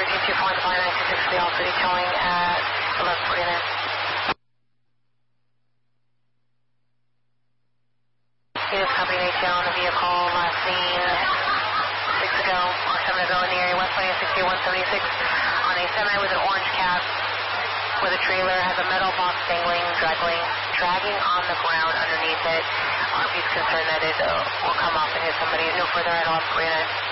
1324 the All City towing at 1149. Units company ATL on the vehicle, last seen 6 ago or 7 ago in the area, West 6176 on a semi with an orange cap with a trailer, has a metal box dangling, dragging on the ground underneath it. RP's concerned that it will come off and hit somebody. No further at all, 49.